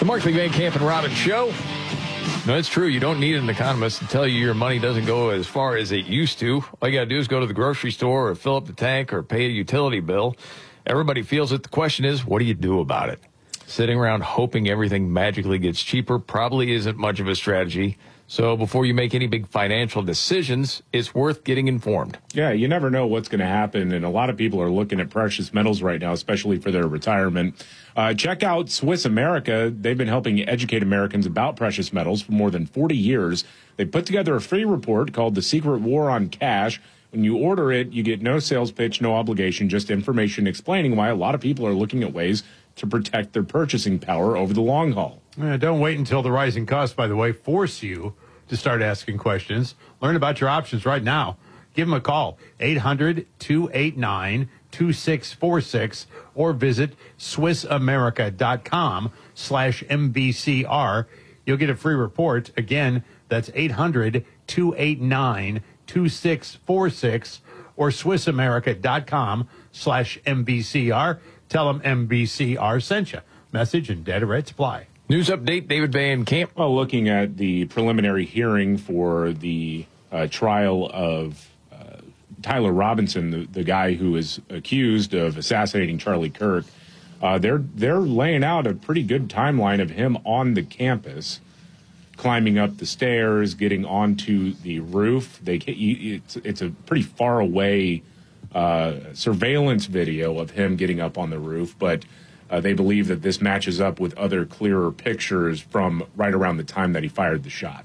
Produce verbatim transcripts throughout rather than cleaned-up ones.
The Markley, Van Camp, and Robbins Show. No, it's true. You don't need an economist to tell you your money doesn't go as far as it used to. All you got to do is go to the grocery store or fill up the tank or pay a utility bill. Everybody feels it. The question is, what do you do about it? Sitting around hoping everything magically gets cheaper probably isn't much of a strategy. So before you make any big financial decisions, it's worth getting informed. Yeah, you never know what's going to happen, and a lot of people are looking at precious metals right now, especially for their retirement. Uh, check out Swiss America. They've been helping educate Americans about precious metals for more than forty years. They put together a free report called The Secret War on Cash. When you order it, you get no sales pitch, no obligation, just information explaining why a lot of people are looking at ways to protect their purchasing power over the long haul. Uh, don't wait until the rising costs, by the way, force you to start asking questions. Learn about your options right now. Give them a call, eight hundred, two eight nine, two six four six, or visit swissamerica.com slash MBCR. You'll get a free report. Again, that's eight hundred, two eight nine, two six four six, or swissamerica.com slash MBCR. Tell them M B C R sent you. Message and data rate supply. News update, David Van Camp. Well, looking at the preliminary hearing for the uh, trial of uh, Tyler Robinson, the, the guy who is accused of assassinating Charlie Kirk, uh, they're they're laying out a pretty good timeline of him on the campus, climbing up the stairs, getting onto the roof. They it's it's a pretty far away uh, surveillance video of him getting up on the roof, but Uh, they believe that this matches up with other clearer pictures from right around the time that he fired the shot.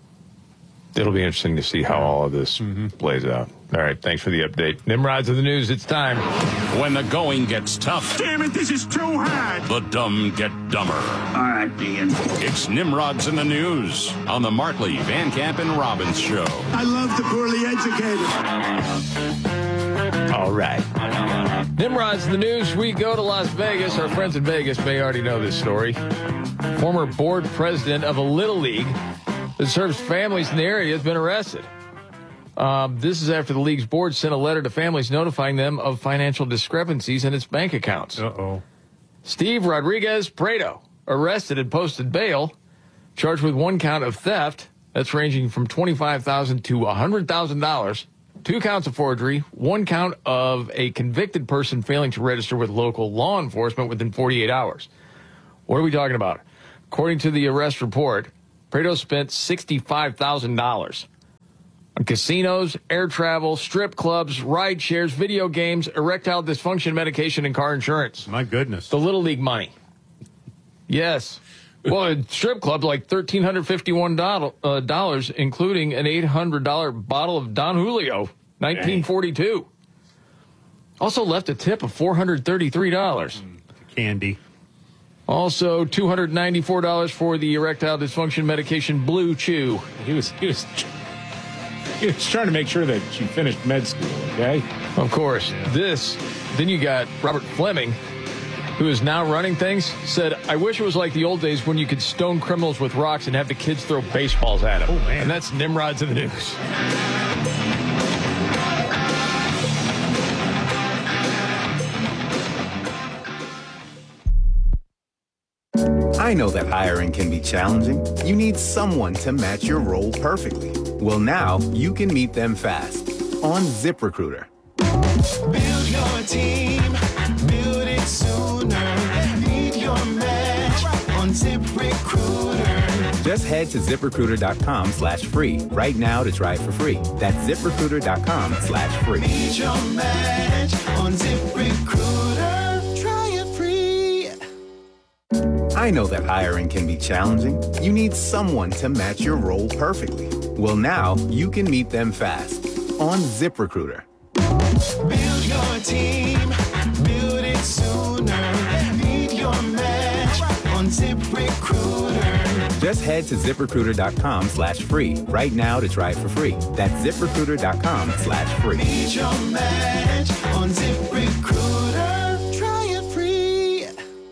It'll be interesting to see how all of this mm-hmm. plays out. All right, thanks for the update. Nimrods of the news, it's time. When the going gets tough. Damn it, this is too hard. The dumb get dumber. All right, Ian. It's Nimrods in the news on the Markley, Van Camp, and Robbins Show. I love the poorly educated. All right. Nimrod's in the news. We go to Las Vegas. Our friends in Vegas may already know this story. Former board president of a Little League that serves families in the area has been arrested. Um, this is after the league's board sent a letter to families notifying them of financial discrepancies in its bank accounts. Uh-oh. Steve Rodriguez Prado, arrested and posted bail, charged with one count of theft. That's ranging from twenty-five thousand dollars to one hundred thousand dollars. Two counts of forgery, one count of a convicted person failing to register with local law enforcement within forty-eight hours. What are we talking about? According to the arrest report, Prado spent sixty-five thousand dollars on casinos, air travel, strip clubs, ride shares, video games, erectile dysfunction medication, and car insurance. My goodness. The Little League money. Yes. Well, a strip club, like one thousand three hundred fifty-one dollars, including an eight hundred dollars bottle of Don Julio, nineteen forty-two. Also left a tip of four hundred thirty-three dollars. Candy. Also, two hundred ninety-four dollars for the erectile dysfunction medication Blue Chew. He was he was he was trying to make sure that she finished med school. Okay. Of course. Yeah. This. Then you got Robert Fleming, who is now running things, said, I wish it was like the old days when you could stone criminals with rocks and have the kids throw baseballs at them. Oh, man. And that's Nimrods in the news. I know that hiring can be challenging. You need someone to match your role perfectly. Well, now you can meet them fast on ZipRecruiter. Build your team, build it sooner. Meet your match on ZipRecruiter. Just head to ZipRecruiter.com slash free right now to try it for free. That's ZipRecruiter.com slash free. Meet your match on ZipRecruiter. Try it free. I know that hiring can be challenging. You need someone to match your role perfectly. Well, now you can meet them fast on ZipRecruiter. Build your team, build it sooner. Meet your match on ZipRecruiter. Just head to ZipRecruiter.com slash free right now to try it for free. That's ZipRecruiter.com slash free. Meet your match on ZipRecruiter. Try it free.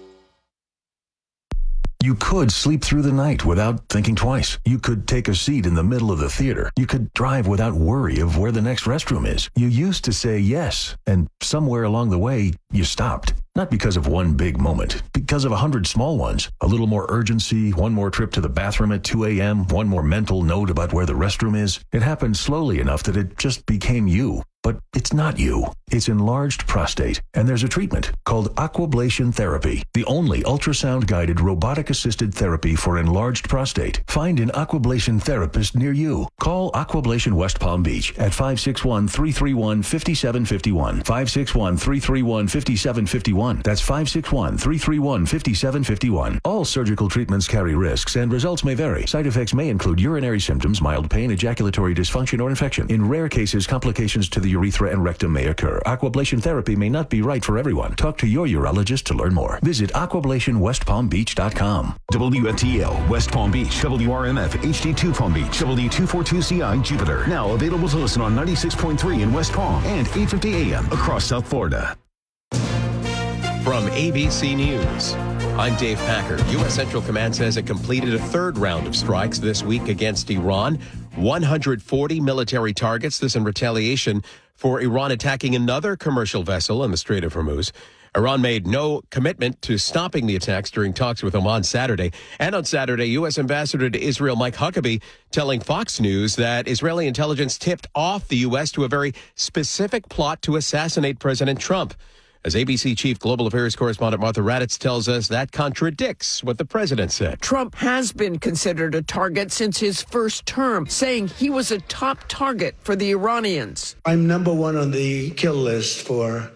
You could sleep through the night without thinking twice. You could take a seat in the middle of the theater. You could drive without worry of where the next restroom is. You used to say yes, and somewhere along the way, you stopped. Not because of one big moment, because of a hundred small ones. A little more urgency, one more trip to the bathroom at two a.m., one more mental note about where the restroom is. It happened slowly enough that it just became you. But it's not you. It's enlarged prostate, and there's a treatment called Aquablation Therapy, the only ultrasound-guided robotic-assisted therapy for enlarged prostate. Find an Aquablation therapist near you. Call Aquablation West Palm Beach at five six one, three three one, five seven five one, five six one, three three one, five seven five one. That's five six one, three three one, five seven five one. All surgical treatments carry risks, and results may vary. Side effects may include urinary symptoms, mild pain, ejaculatory dysfunction, or infection. In rare cases, complications to the urethra and rectum may occur. Aquablation therapy may not be right for everyone. Talk to your urologist to learn more. Visit aquablation west palm beach dot com. W F T L, West Palm Beach, W R M F, H D two Palm Beach, W two forty-two C I, Jupiter. Now available to listen on ninety-six point three in West Palm and eight fifty A M across South Florida. From A B C News, I'm Dave Packer. U S. Central Command says it completed a third round of strikes this week against Iran. one hundred forty military targets, this in retaliation for Iran attacking another commercial vessel in the Strait of Hormuz. Iran made no commitment to stopping the attacks during talks with Oman Saturday. And on Saturday, U S. Ambassador to Israel Mike Huckabee telling Fox News that Israeli intelligence tipped off the U S to a very specific plot to assassinate President Trump. As A B C Chief Global Affairs Correspondent Martha Raddatz tells us, that contradicts what the president said. Trump has been considered a target since his first term, saying he was a top target for the Iranians. I'm number one on the kill list for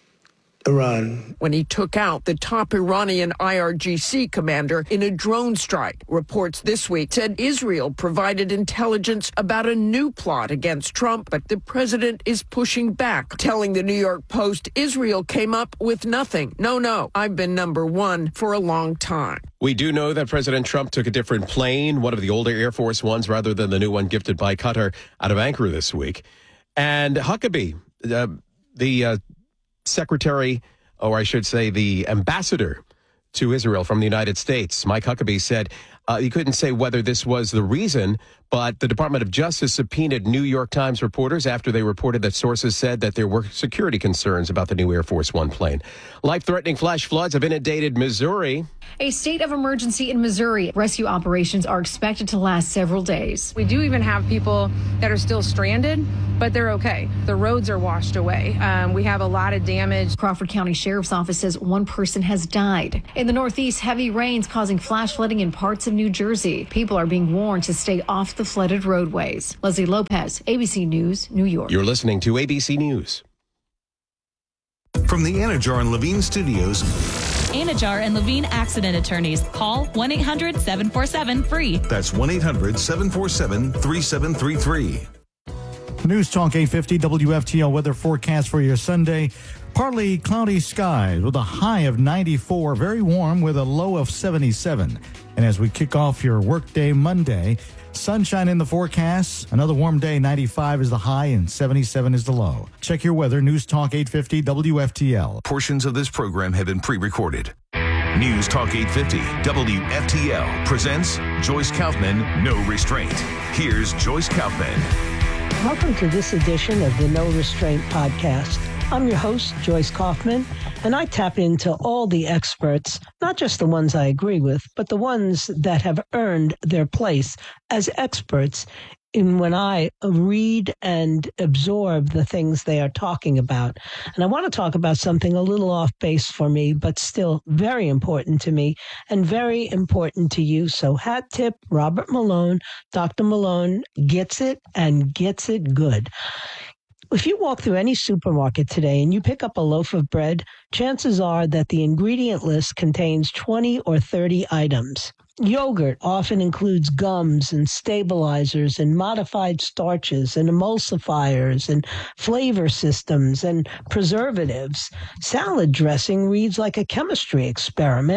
Iran. When he took out the top Iranian I R G C commander in a drone strike. Reports this week said Israel provided intelligence about a new plot against Trump, but the president is pushing back, telling the New York Post Israel came up with nothing. No, no, I've been number one for a long time. We do know that President Trump took a different plane, one of the older Air Force Ones, rather than the new one gifted by Qatar, out of Ankara this week. And Huckabee, uh, the uh, secretary, or I should say the ambassador to Israel from the United States, Mike Huckabee, said uh, he couldn't say whether this was the reason, but the Department of Justice subpoenaed New York Times reporters after they reported that sources said that there were security concerns about the new Air Force One plane. Life-threatening flash floods have inundated Missouri. A state of emergency in Missouri. Rescue operations are expected to last several days. We do even have people that are still stranded, but they're okay. The roads are washed away. Um, we have a lot of damage. Crawford County Sheriff's Office says one person has died. In the Northeast, heavy rains causing flash flooding in parts of New Jersey. People are being warned to stay off the flooded roadways. Leslie Lopez, A B C News, New York. You're listening to A B C News. From the Anajar and Levine Studios. Anajar and Levine Accident Attorneys. Call one eight hundred seven four seven free. That's one eight hundred seven four seven three seven three three. News Talk eight fifty W F T L weather forecast for your Sunday. Partly cloudy skies with a high of ninety-four, very warm with a low of seventy-seven. And as we kick off your workday Monday, sunshine in the forecast. Another warm day, ninety-five is the high and seventy-seven is the low. Check your weather, News Talk eight fifty W F T L. Portions of this program have been pre-recorded. News Talk eight fifty W F T L presents Joyce Kaufman, No Restraint. Here's Joyce Kaufman. Welcome to this edition of the No Restraint podcast. I'm your host, Joyce Kaufman, and I tap into all the experts, not just the ones I agree with, but the ones that have earned their place as experts in when I read and absorb the things they are talking about. And I want to talk about something a little off base for me, but still very important to me and very important to you. So hat tip, Robert Malone. Doctor Malone gets it and gets it good. If you walk through any supermarket today and you pick up a loaf of bread, chances are that the ingredient list contains twenty or thirty items. Yogurt often includes gums and stabilizers and modified starches and emulsifiers and flavor systems and preservatives. Salad dressing reads like a chemistry experiment.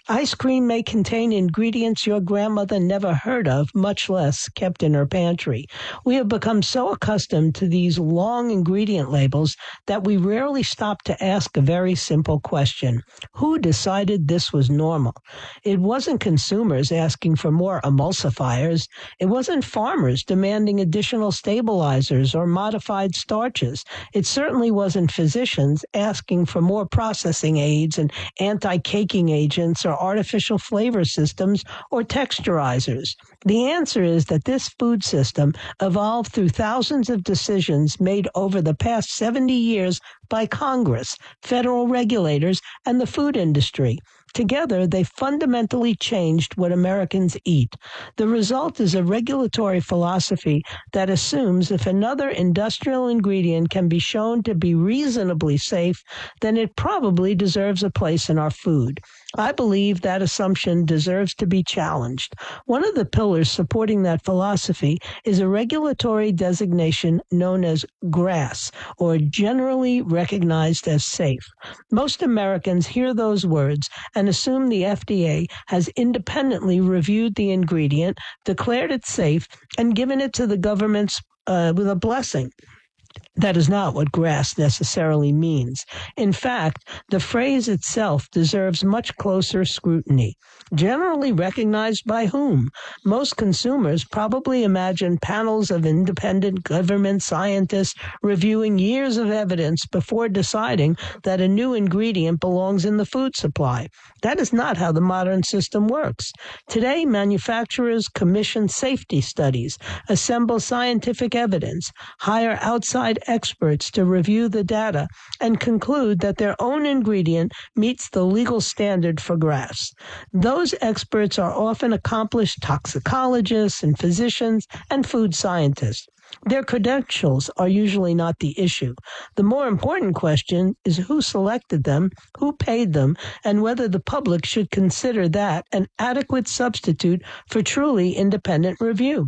Ice cream may contain ingredients your grandmother never heard of, much less kept in her pantry. We have become so accustomed to these long ingredient labels that we rarely stop to ask a very simple question. Who decided this was normal? It wasn't consumers asking for more emulsifiers. It wasn't farmers demanding additional stabilizers or modified starches. It certainly wasn't physicians asking for more processing aids and anti-caking agents or artificial flavor systems or texturizers. The answer is that this food system evolved through thousands of decisions made over the past seventy years by Congress, federal regulators, and the food industry. Together, they fundamentally changed what Americans eat. The result is a regulatory philosophy that assumes if another industrial ingredient can be shown to be reasonably safe, then it probably deserves a place in our food. I believe that assumption deserves to be challenged. One of the pillars supporting that philosophy is a regulatory designation known as GRAS, or generally recognized as safe. Most Americans hear those words and assume the F D A has independently reviewed the ingredient, declared it safe, and given it to the government's uh, with a blessing. That is not what GRAS necessarily means. In fact, the phrase itself deserves much closer scrutiny. Generally recognized by whom? Most consumers probably imagine panels of independent government scientists reviewing years of evidence before deciding that a new ingredient belongs in the food supply. That is not how the modern system works. Today, manufacturers commission safety studies, assemble scientific evidence, hire outside experts to review the data, and conclude that their own ingredient meets the legal standard for GRAS. Those experts are often accomplished toxicologists and physicians and food scientists. Their credentials are usually not the issue. The more important question is who selected them, who paid them, and whether the public should consider that an adequate substitute for truly independent review.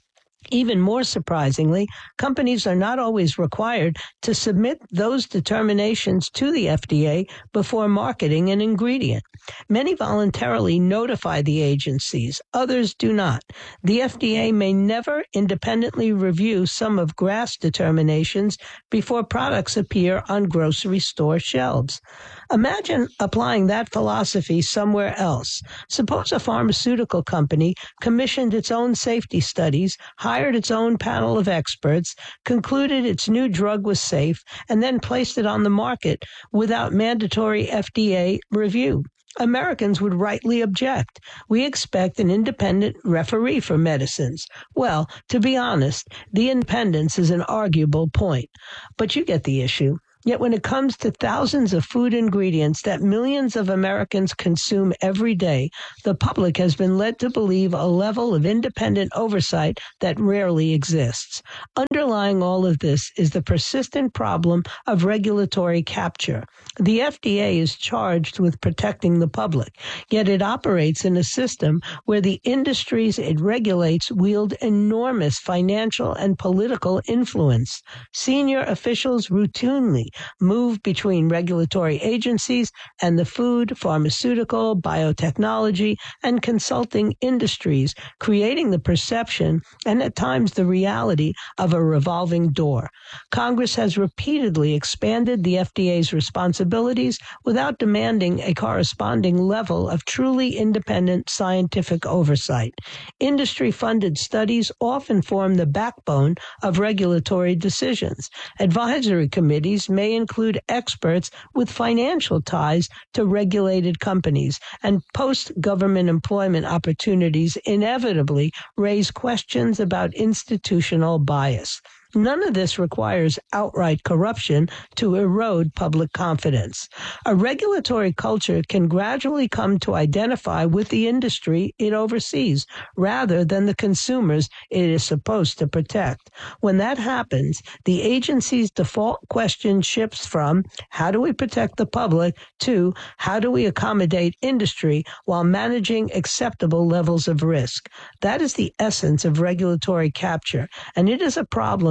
Even more surprisingly, companies are not always required to submit those determinations to the F D A before marketing an ingredient. Many voluntarily notify the agencies, others do not. The F D A may never independently review some of GRAS determinations before products appear on grocery store shelves. Imagine applying that philosophy somewhere else. Suppose a pharmaceutical company commissioned its own safety studies, hired its own panel of experts, concluded its new drug was safe, and then placed it on the market without mandatory F D A review. Americans would rightly object. We expect an independent referee for medicines. Well, to be honest, the independence is an arguable point, but you get the issue. Yet when it comes to thousands of food ingredients that millions of Americans consume every day, the public has been led to believe a level of independent oversight that rarely exists. Underlying all of this is the persistent problem of regulatory capture. The F D A is charged with protecting the public, yet it operates in a system where the industries it regulates wield enormous financial and political influence. Senior officials routinely move between regulatory agencies and the food, pharmaceutical, biotechnology, and consulting industries, creating the perception and at times the reality of a revolving door. Congress has repeatedly expanded the F D A's responsibilities without demanding a corresponding level of truly independent scientific oversight. Industry-funded studies often form the backbone of regulatory decisions. Advisory committees may include experts with financial ties to regulated companies, and post-government employment opportunities inevitably raise questions about institutional bias. None of this requires outright corruption to erode public confidence. A regulatory culture can gradually come to identify with the industry it oversees rather than the consumers it is supposed to protect. When that happens, the agency's default question shifts from how do we protect the public to how do we accommodate industry while managing acceptable levels of risk. That is the essence of regulatory capture, and it is a problem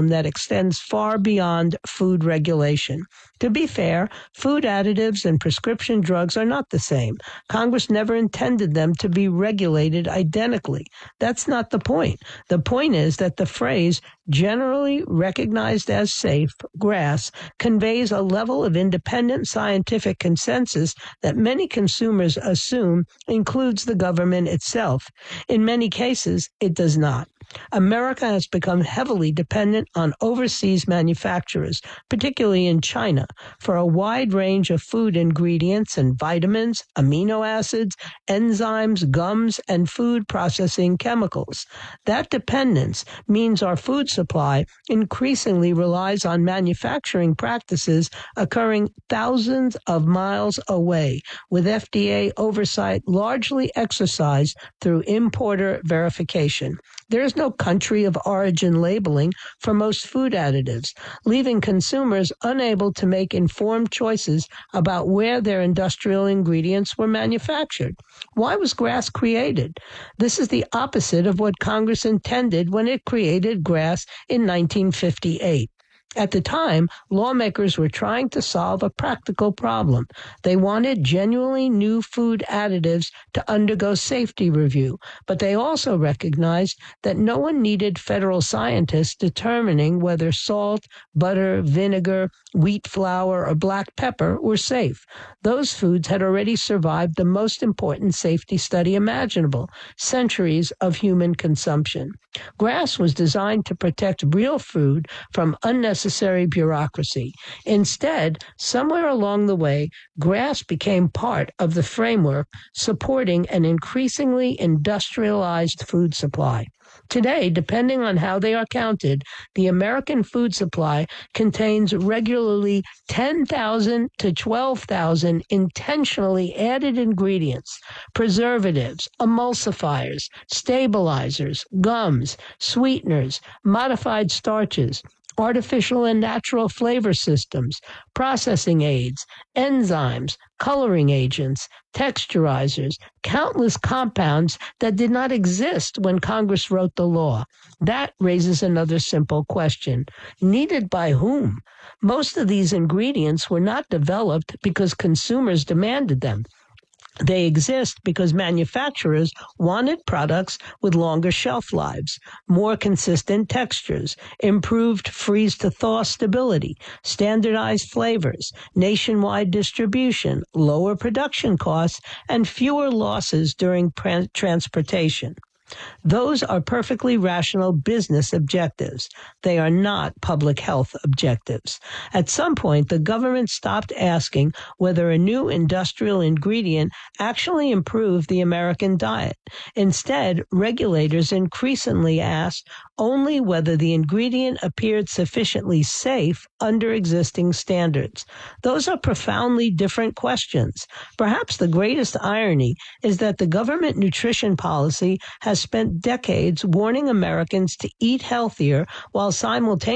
problem that extends far beyond food regulation. To be fair, food additives and prescription drugs are not the same. Congress never intended them to be regulated identically. That's not the point. The point is that the phrase generally recognized as safe, GRAS, conveys a level of independent scientific consensus that many consumers assume includes the government itself. In many cases, it does not. America has become heavily dependent on overseas manufacturers, particularly in China, for a wide range of food ingredients and vitamins, amino acids, enzymes, gums, and food processing chemicals. That dependence means our food supply increasingly relies on manufacturing practices occurring thousands of miles away, with F D A oversight largely exercised through importer verification. There is no country of origin labeling for most food additives, leaving consumers unable to make informed choices about where their industrial ingredients were manufactured. Why was GRAS created? This is the opposite of what Congress intended when it created GRAS in nineteen fifty-eight. At the time, lawmakers were trying to solve a practical problem. They wanted genuinely new food additives to undergo safety review, but they also recognized that no one needed federal scientists determining whether salt, butter, vinegar, wheat flour, or black pepper were safe. Those foods had already survived the most important safety study imaginable, centuries of human consumption. GRAS was designed to protect real food from unnecessary bureaucracy. Instead, somewhere along the way, GRAS became part of the framework supporting an increasingly industrialized food supply. Today, depending on how they are counted, the American food supply contains regularly ten thousand to twelve thousand intentionally added ingredients, preservatives, emulsifiers, stabilizers, gums, sweeteners, modified starches, artificial and natural flavor systems, processing aids, enzymes, coloring agents, texturizers, countless compounds that did not exist when Congress wrote the law. That raises another simple question. Needed by whom? Most of these ingredients were not developed because consumers demanded them. They exist because manufacturers wanted products with longer shelf lives, more consistent textures, improved freeze-to-thaw stability, standardized flavors, nationwide distribution, lower production costs, and fewer losses during tra- transportation. Those are perfectly rational business objectives. They are not public health objectives. At some point, the government stopped asking whether a new industrial ingredient actually improved the American diet. Instead, regulators increasingly asked only whether the ingredient appeared sufficiently safe under existing standards. Those are profoundly different questions. Perhaps the greatest irony is that the government nutrition policy has spent decades warning Americans to eat healthier while simultaneously